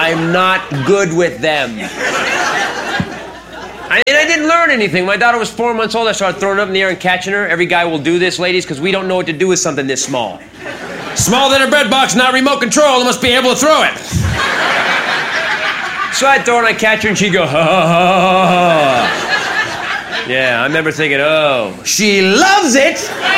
I'm not good with them. I didn't learn anything. My daughter was 4 months old. I started throwing it up in the air and catching her. Every guy will do this, ladies, because we don't know what to do with something this small. Smaller than a bread box, not remote control. I must be able to throw it. So I'd throw it and I'd catch her and she'd go, ha, ha, ha, ha. Yeah, I remember thinking, oh, she loves it.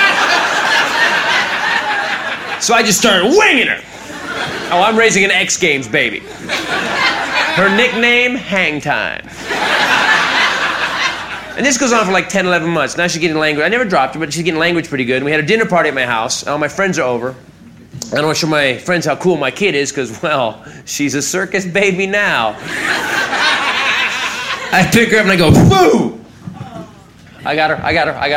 So I just started winging her. Oh, I'm raising an X Games baby. Her nickname, Hang Time. And this goes on for like 10, 11 months. Now she's getting language. I never dropped her, but she's getting language pretty good. And we had a dinner party at my house. All my friends are over. I don't want to show my friends how cool my kid is because, well, she's a circus baby now. I pick her up and I go, boo! I got her.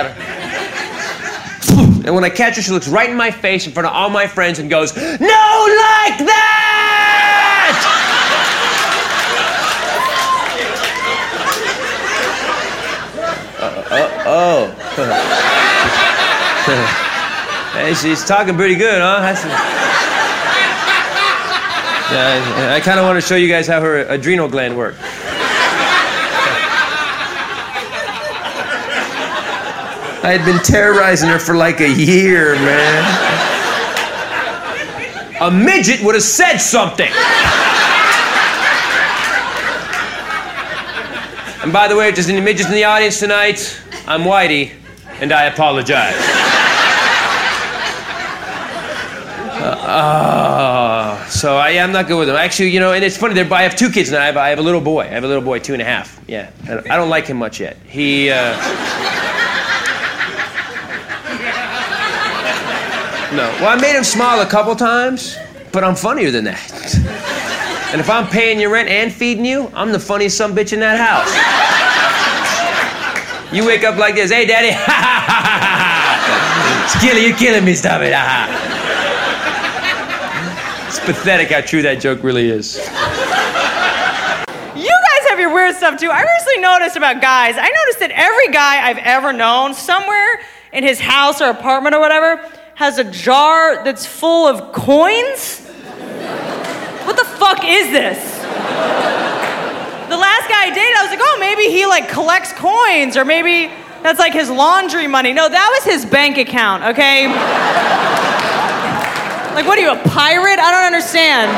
And when I catch her, she looks right in my face in front of all my friends and goes, no, like that! Hey, she's talking pretty good, huh? Yeah, I kind of want to show you guys how her adrenal gland works. I had been terrorizing her for like a year, man. A midget would have said something. And by the way, if there's any midgets in the audience tonight, I'm Whitey, and I apologize. So I'm not good with them. Actually, you know, and it's funny, I have 2 kids now. I have a little boy. I have a little boy, 2.5. Yeah, I don't like him much yet. No. Well, I made him smile a couple times, but I'm funnier than that. And if I'm paying your rent and feeding you, I'm the funniest sumbitch in that house. You wake up like this, hey, Daddy, ha ha ha ha ha. You're killing me, stop it, ha ha. It's pathetic how true that joke really is. You guys have your weird stuff too. I recently noticed about guys, I noticed that every guy I've ever known, somewhere in his house or apartment or whatever, has a jar that's full of coins? What the fuck is this? The last guy I dated, I was like, oh, maybe he like collects coins, or maybe that's like his laundry money. No, that was his bank account, okay? Like, what are you, a pirate? I don't understand.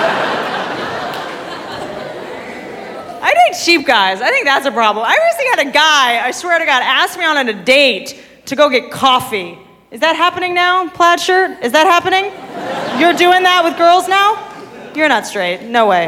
I date cheap guys. I think that's a problem. I recently had a guy, I swear to God, ask me on a date to go get coffee. Is that happening now, plaid shirt? Is that happening? You're doing that with girls now? You're not straight. No way.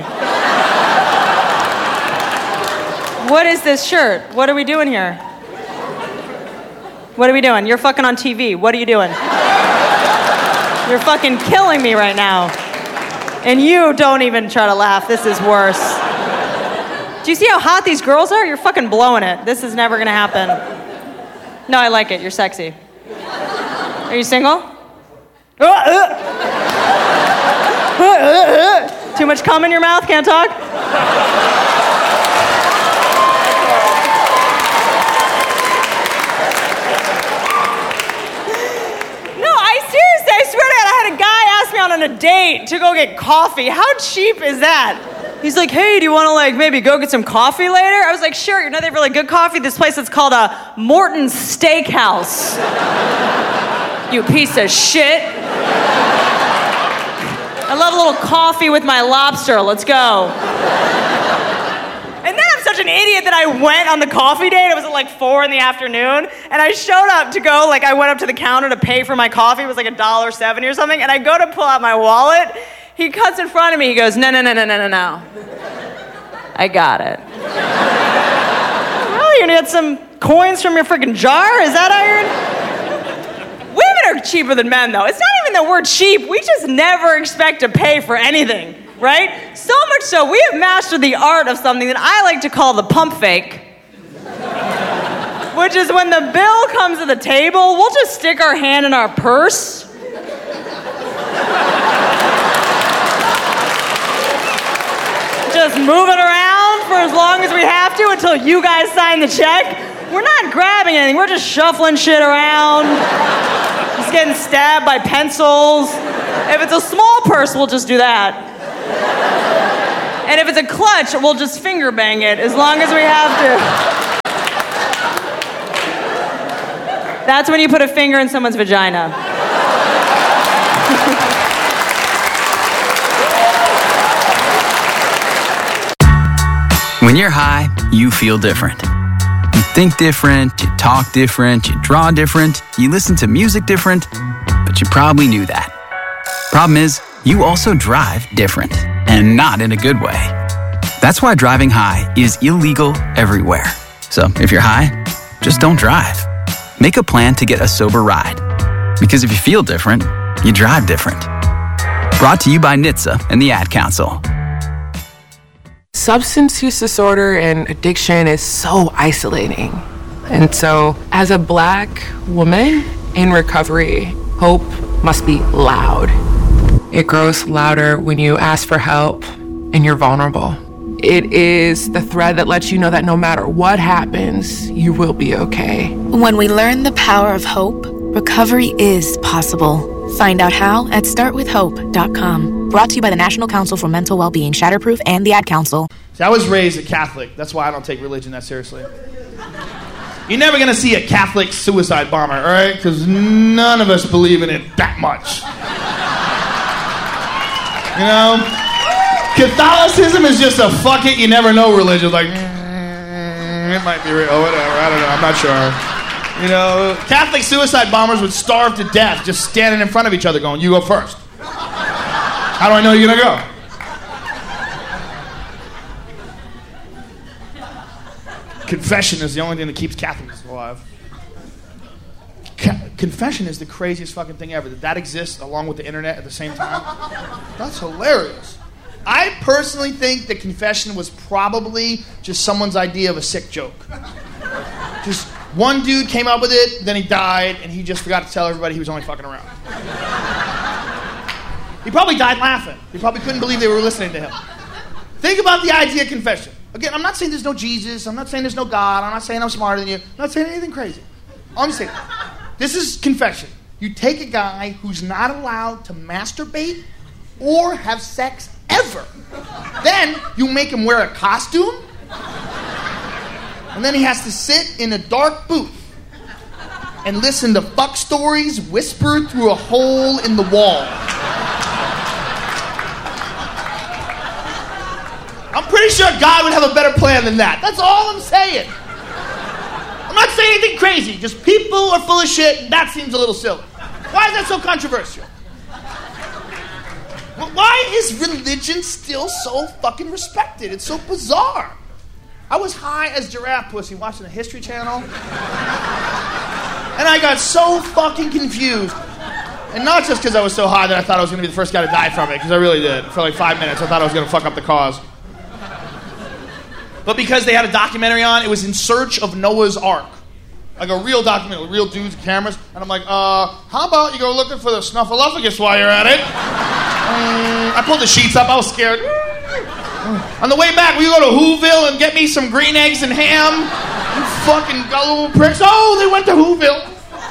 What is this shirt? What are we doing here? What are we doing? You're fucking on TV. What are you doing? You're fucking killing me right now. And you don't even try to laugh. This is worse. Do you see how hot these girls are? You're fucking blowing it. This is never gonna happen. No, I like it. You're sexy. Are you single? Too much cum in your mouth? Can't talk? I swear to God, I had a guy ask me out on a date to go get coffee. How cheap is that? He's like, hey, do you want to like maybe go get some coffee later? I was like, sure, you know they have really good coffee? This place is called a Morton's Steakhouse. You piece of shit. I love a little coffee with my lobster. Let's go. And then I'm such an idiot that I went on the coffee date. It was at like 4 p.m, and I showed up to go, like I went up to the counter to pay for my coffee. It was like $1.70 or something, and I go to pull out my wallet. He cuts in front of me. He goes, no. I got it. Well, you're gonna get some coins from your freaking jar? Is that how you're... Women are cheaper than men, though. It's not even that we're cheap. We just never expect to pay for anything. Right? So much so, we have mastered the art of something that I like to call the pump fake. Which is when the bill comes to the table, we'll just stick our hand in our purse. Just move it around for as long as we have to until you guys sign the check. We're not grabbing anything, we're just shuffling shit around. Just getting stabbed by pencils. If it's a small purse, we'll just do that. And if it's a clutch, we'll just finger bang it as long as we have to. That's when you put a finger in someone's vagina. When you're high, you feel different. You think different, you talk different, you draw different, you listen to music different, but you probably knew that. Problem is, you also drive different, and not in a good way. That's why driving high is illegal everywhere. So if you're high, just don't drive. Make a plan to get a sober ride. Because if you feel different, you drive different. Brought to you by NHTSA and the Ad Council. Substance use disorder and addiction is so isolating. And so, as a Black woman in recovery, hope must be loud. It grows louder when you ask for help and you're vulnerable. It is the thread that lets you know that no matter what happens, you will be okay. When we learn the power of hope, recovery is possible. Find out how at startwithhope.com. Brought to you by the National Council for Mental Wellbeing, Shatterproof, and the Ad Council. See, I was raised a Catholic. That's why I don't take religion that seriously. You're never going to see a Catholic suicide bomber, all right? Because none of us believe in it that much. You know? Catholicism is just a fuck it, you never know religion. Like, it might be real, whatever, I don't know, I'm not sure. You know, Catholic suicide bombers would starve to death just standing in front of each other going, you go first. How do I know you're going to go? Confession is the only thing that keeps Catholics alive. Confession is the craziest fucking thing ever. That exists along with the internet at the same time. That's hilarious. I personally think that confession was probably just someone's idea of a sick joke. Just one dude came up with it, then he died, and he just forgot to tell everybody he was only fucking around. He probably died laughing. He probably couldn't believe they were listening to him. Think about the idea of confession. Again, I'm not saying there's no Jesus. I'm not saying there's no God. I'm not saying I'm smarter than you. I'm not saying anything crazy. I'm just saying, this is confession. You take a guy who's not allowed to masturbate or have sex ever. Then you make him wear a costume, and then he has to sit in a dark booth and listen to fuck stories whispered through a hole in the wall. I'm pretty sure God would have a better plan than that. That's all I'm saying. I'm not saying anything crazy. Just people are full of shit, and that seems a little silly. Why is that so controversial? Why is religion still so fucking respected? It's so bizarre. I was high as giraffe pussy watching the History Channel, and I got so fucking confused. And not just because I was so high that I thought I was going to be the first guy to die from it, because I really did. For like 5 minutes, I thought I was going to fuck up the cause. But because they had a documentary on, it was In Search of Noah's Ark. Like a real documentary, with real dudes and cameras. And I'm like, how about you go looking for the snuffleupagus while you're at it? I pulled the sheets up, I was scared. On the way back, will you go to Whoville and get me some green eggs and ham? You fucking gullible pricks. Oh, they went to Whoville.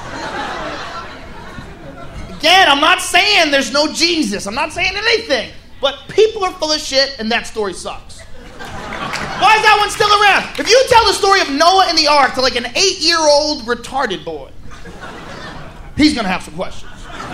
Again, I'm not saying there's no Jesus. I'm not saying anything. But people are full of shit, and that story sucks. Why is that one still around? If you tell the story of Noah and the Ark to like an 8-year-old retarded boy, he's going to have some questions.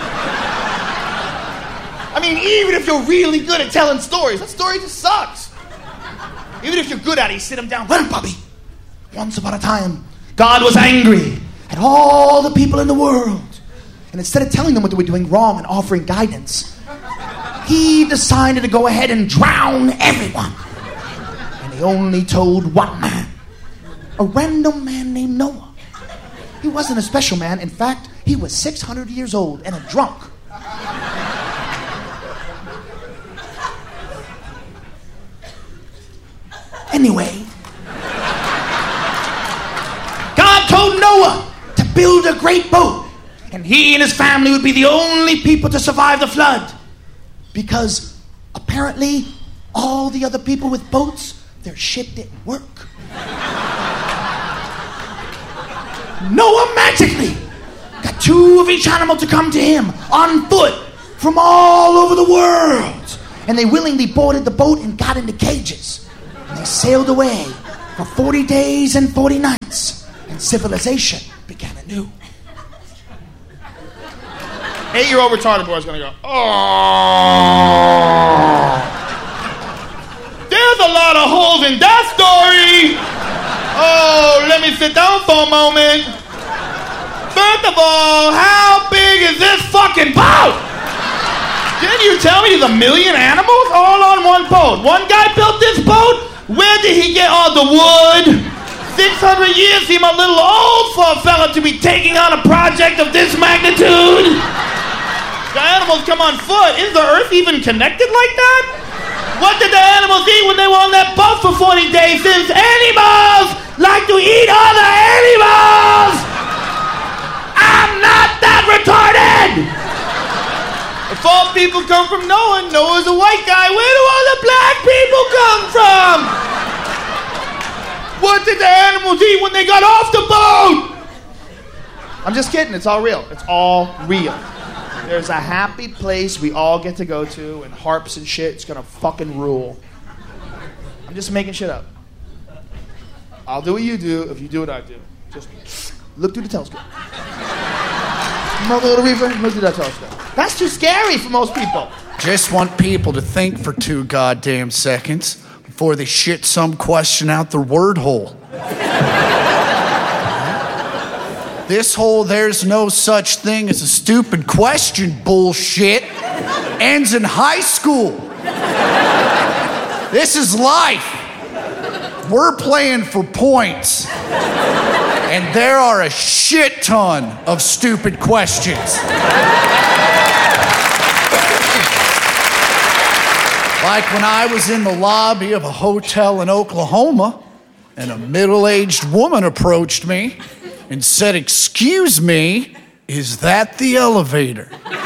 I mean, even if you're really good at telling stories, that story just sucks. Even if you're good at it, you sit him down. Well, Bobby, once upon a time, God was angry at all the people in the world. And instead of telling them what they were doing wrong and offering guidance, he decided to go ahead and drown everyone. And he only told one man, a random man named Noah. He wasn't a special man. In fact, he was 600 years old and a drunk. Anyway, God told Noah to build a great boat, and he and his family would be the only people to survive the flood, because apparently all the other people with boats, their shit didn't work. Noah magically got 2 of each animal to come to him on foot from all over the world. and they willingly boarded the boat and got into cages. And they sailed away for 40 days and 40 nights, and civilization began anew. 8-year-old retarded boy is gonna go, oh. There's a lot of holes in that story. Oh, let me sit down for a moment. First of all, how big is this fucking boat? Didn't you tell me there's 1 million animals all on one boat? One guy built this boat? Where did he get all the wood? 600 years seem a little old for a fella to be taking on a project of this magnitude. The animals come on foot. Is the earth even connected like that? What did the animals eat when they were on that boat for 40 days? Since animals like to eat other animals! I'm not that retarded! If all people come from Noah, Noah's a white guy, where do all the black people come from? What did the animals eat when they got off the boat? I'm just kidding, it's all real. It's all real. There's a happy place we all get to go to, and harps and shit, it's gonna fucking rule. I'm just making shit up. I'll do what you do if you do what I do. Just look through the telescope. Mother of the Reaper, look through that telescope. That's too scary for most people. Just want people to think for 2 goddamn seconds before they shit some question out their word hole. This whole there's no such thing as a stupid question bullshit ends in high school. This is life. We're playing for points. And there are a shit ton of stupid questions. Like when I was in the lobby of a hotel in Oklahoma, and a middle-aged woman approached me and said, "Excuse me, is that the elevator?"